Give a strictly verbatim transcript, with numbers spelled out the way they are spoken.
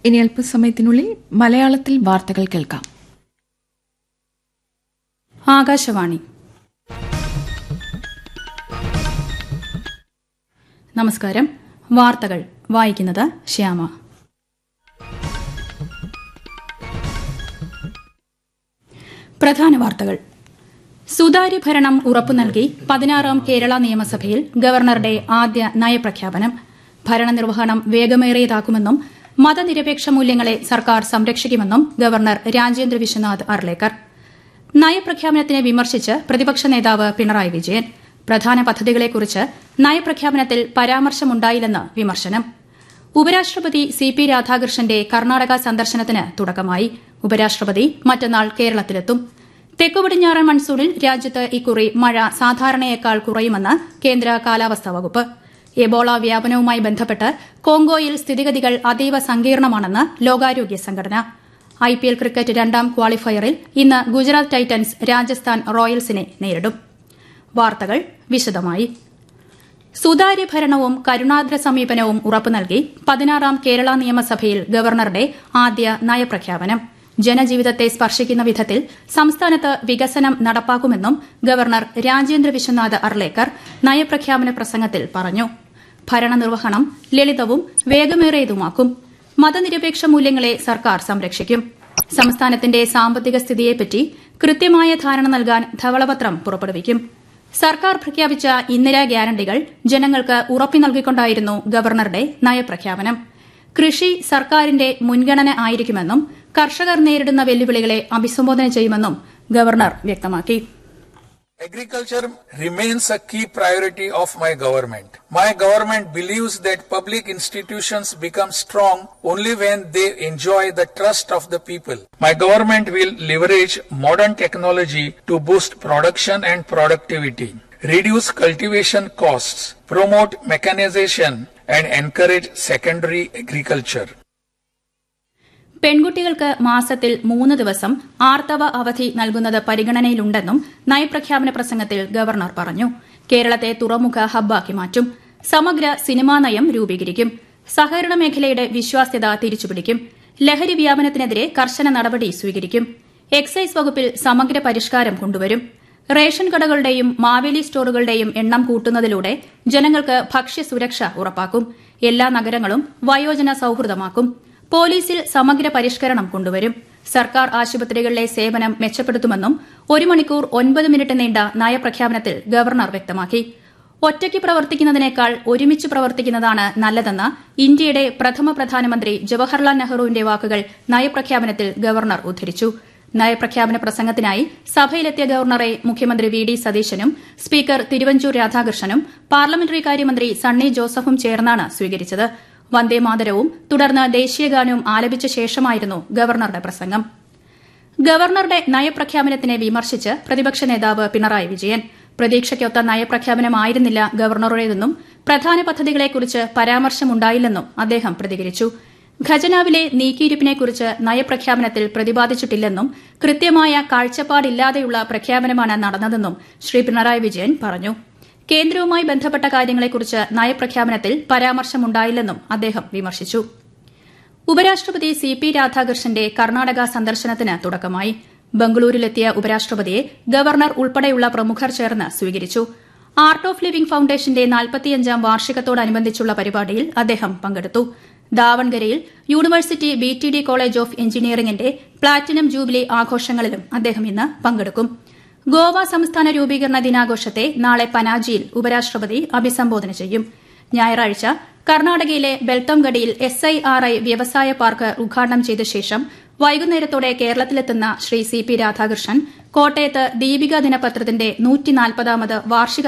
ഇനി അല്പസമയത്തിനുള്ളിൽ മലയാളത്തിൽ വാർത്തകൾ കേൾക്കാം. ആകാശവാണി. നമസ്കാരം. വാർത്തകൾ വായിക്കുന്നത് ശ്യാമ. പ്രധാന വാർത്തകൾ. സുതാര്യ ഭരണം ഉറപ്പു നൽകി പതിനാറാം കേരള നിയമസഭയിൽ ഗവർണറുടെ ആദ്യ നയപ്രഖ്യാപനം. ഭരണനിർവഹണം വേഗമേറിയതാക്കുമെന്നും മതനിരപേക്ഷ മൂല്യങ്ങളെ സർക്കാർ സംരക്ഷിക്കുമെന്നും ഗവർണർ രാജേന്ദ്ര വിശ്വനാഥ് അർലേക്കർ. നയപ്രഖ്യാപനത്തിനെ വിമർശിച്ച് പ്രതിപക്ഷ നേതാവ് പിണറായി വിജയൻ. പ്രധാന പദ്ധതികളെക്കുറിച്ച് നയപ്രഖ്യാപനത്തിൽ പരാമർശമുണ്ടായില്ലെന്ന് വിമർശനം. ഉപരാഷ്ട്രപതി സി പി രാധാകൃഷ്ണന്റെ കർണാടക സന്ദർശനത്തിന് തുടക്കമായി. ഉപരാഷ്ട്രപതി മറ്റന്നാൾ കേരളത്തിലെത്തും. തെക്കുപടിഞ്ഞാറൻ മൺസൂണിൽ രാജ്യത്ത് ഇക്കുറി മഴ സാധാരണയേക്കാൾ കുറയുമെന്ന് കേന്ദ്ര കാലാവസ്ഥാ വകുപ്പ്. എബോള വ്യാപനവുമായി ബന്ധപ്പെട്ട് കോങ്കോയിൽ സ്ഥിതിഗതികൾ അതീവ സങ്കീർണമാണെന്ന് ലോകാരോഗ്യ സംഘടന. ഐപിഎൽ ക്രിക്കറ്റ് രണ്ടാം ക്വാളിഫയറിൽ ഇന്ന് ഗുജറാത്ത് ടൈറ്റൻസ് രാജസ്ഥാൻ റോയൽസിനെ നേരിടും. വാർത്തകൾ വിശദമായി. സുതാര്യ ഭരണവും കരുണാദ്ര സമീപനവും ഉറപ്പു നൽകി പതിനാറാം കേരള നിയമസഭയിൽ ഗവർണറുടെ ആദ്യ നയപ്രഖ്യാപനം. ജനജീവിതത്തെ സ്പർശിക്കുന്ന വിധത്തിൽ സംസ്ഥാനത്ത് വികസനം നടപ്പാക്കുമെന്നും ഗവർണർ രാജേന്ദ്ര വിശ്വനാഥ് അർലേക്കർ നയപ്രഖ്യാപന പ്രസംഗത്തിൽ പറഞ്ഞു. ഭരണനിർവഹണം ലളിതവും വേഗമേറിയതുമാക്കും. മതനിരപേക്ഷ മൂല്യങ്ങളെ സർക്കാർ സംരക്ഷിക്കും. സംസ്ഥാനത്തിന്റെ സാമ്പത്തിക സ്ഥിതിയെപ്പറ്റി കൃത്യമായ ധാരണ നൽകാൻ ധവളപത്രം പുറപ്പെടുവിക്കും. സർക്കാർ പ്രഖ്യാപിച്ച ഇന്ദിരാ ഗ്യാരണ്ടികൾ ജനങ്ങൾക്ക് ഉറപ്പു നൽകിക്കൊണ്ടായിരുന്നു ഗവർണറുടെ നയപ്രഖ്യാപനം. കൃഷി സർക്കാരിന്റെ മുൻഗണന ആയിരിക്കുമെന്നും കർഷകർ നേരിടുന്ന വെല്ലുവിളികളെ അഭിസംബോധന ചെയ്യുമെന്നും ഗവർണർ വ്യക്തമാക്കി. Agriculture remains a key priority of my government. My government believes that public institutions become strong only when they enjoy the trust of the people. My government will leverage modern technology to boost production and productivity, reduce cultivation costs, promote mechanization, and encourage secondary agriculture. പെൺകുട്ടികൾക്ക് മാസത്തിൽ മൂന്ന് ദിവസം ആർത്തവ അവധി നൽകുന്നത് പരിഗണനയിലുണ്ടെന്നും നയപ്രഖ്യാപന പ്രസംഗത്തിൽ governor പറഞ്ഞു. കേരളത്തെ തുറമുഖ ഹബ്ബാക്കി മാറ്റും. സമഗ്ര സിനിമാ നയം രൂപീകരിക്കും. സഹകരണ മേഖലയുടെ വിശ്വാസ്യത തിരിച്ചുപിടിക്കും. ലഹരി വ്യാപനത്തിനെതിരെ കർശന നടപടി സ്വീകരിക്കും. എക്സൈസ് വകുപ്പിൽ സമഗ്ര പരിഷ്കാരം കൊണ്ടുവരും. റേഷൻ കടകളുടെയും മാവേലി സ്റ്റോറുകളുടെയും എണ്ണം കൂട്ടുന്നതിലൂടെ ജനങ്ങൾക്ക് ഭക്ഷ്യസുരക്ഷ ഉറപ്പാക്കും. എല്ലാ നഗരങ്ങളും വയോജന സൌഹൃദമാക്കും. പോലീസിൽ സമഗ്ര പരിഷ്കരണം കൊണ്ടുവരും. സർക്കാർ ആശുപത്രികളിലെ സേവനം മെച്ചപ്പെടുത്തുമെന്നും ഒരു മണിക്കൂർ ഒൻപത് മിനിറ്റ് നീണ്ട നയപ്രഖ്യാപനത്തിൽ ഗവർണർ വ്യക്തമാക്കി. ഒറ്റയ്ക്ക് പ്രവർത്തിക്കുന്നതിനേക്കാൾ ഒരുമിച്ച് പ്രവർത്തിക്കുന്നതാണ് നല്ലതെന്ന് ഇന്ത്യയുടെ പ്രഥമ പ്രധാനമന്ത്രി ജവഹർലാൽ നെഹ്റുവിന്റെ വാക്കുകൾ നയപ്രഖ്യാപനത്തിൽ ഗവർണർ ഉദ്ധരിച്ചു. നയപ്രഖ്യാപന പ്രസംഗത്തിനായി സഭയിലെത്തിയ ഗവർണറെ മുഖ്യമന്ത്രി വി ഡി സതീശനും സ്പീക്കർ തിരുവഞ്ചൂർ രാധാകൃഷ്ണനും പാർലമെന്ററി കാര്യമന്ത്രി സണ്ണി ജോസഫും ചേർന്നാണ് സ്വീകരിച്ചത്. വന്ദേമാതരവും തുടർന്ന് ദേശീയഗാനവും ആലപിച്ച ശേഷമായിരുന്നു ഗവർണറുടെ പ്രസംഗം. ഗവർണറുടെ നയപ്രഖ്യാപനത്തിനെ വിമർശിച്ച് പ്രതിപക്ഷ നേതാവ് പിണറായി വിജയൻ. പ്രതീക്ഷയ്ക്കൊത്ത നയപ്രഖ്യാപനമായിരുന്നില്ല ഗവർണറുടേതെന്നും പ്രധാന പദ്ധതികളെക്കുറിച്ച് പരാമർശമുണ്ടായില്ലെന്നും അദ്ദേഹം പ്രതികരിച്ചു. ഖജനാവിലെ നീക്കിയിരിപ്പിനെക്കുറിച്ച് നയപ്രഖ്യാപനത്തിൽ പ്രതിപാദിച്ചിട്ടില്ലെന്നും കൃത്യമായ കാഴ്ചപ്പാടില്ലാതെയുള്ള പ്രഖ്യാപനമാണ് നടന്നതെന്നും ശ്രീ പിണറായി വിജയൻ പറഞ്ഞു. കേന്ദ്രവുമായി ബന്ധപ്പെട്ട കാര്യങ്ങളെക്കുറിച്ച് നയപ്രഖ്യാപനത്തിൽ പരാമർശമുണ്ടായില്ലെന്നും അദ്ദേഹം വിമർശിച്ചു. ഉപരാഷ്ട്രപതി സി പി രാധാകൃഷ്ണന്റെ കർണാടക സന്ദർശനത്തിന് തുടക്കമായി. ബംഗളൂരുവിലെത്തിയ ഉപരാഷ്ട്രപതിയെ ഗവർണർ ഉൾപ്പെടെയുള്ള പ്രമുഖർ ചേർന്ന് സ്വീകരിച്ചു. ആർട്ട് ഓഫ് ലിവിംഗ് ഫൌണ്ടേഷന്റെ നാൽപ്പത്തിയഞ്ചാം വാർഷികത്തോടനുബന്ധിച്ചുള്ള പരിപാടിയിൽ അദ്ദേഹം പങ്കെടുത്തു. ദാവൺഗരയിൽ university B T D college of എഞ്ചിനീയറിംഗിന്റെ പ്ലാറ്റിനം ജൂബിലി ആഘോഷങ്ങളിലും അദ്ദേഹം ഇന്ന് പങ്കെടുക്കും. ഗോവ സംസ്ഥാന രൂപീകരണ ദിനാഘോഷത്തെ നാളെ പനാജിയിൽ ഉപരാഷ്ട്രപതി അഭിസംബോധന ചെയ്യും. ഞായറാഴ്ച കർണാടകയിലെ ബെൽത്തംഗഡിയിൽ എസ് ഐ ആർ ഐ വ്യവസായ പാർക്ക് ഉദ്ഘാടനം ചെയ്ത ശേഷം വൈകുന്നേരത്തോടെ കേരളത്തിലെത്തുന്ന ശ്രീ സി പി രാധാകൃഷ്ണൻ കോട്ടയത്ത് ദീപിക ദിനപത്രത്തിന്റെ നൂറ്റിനാൽപ്പതാമത് വാർഷിക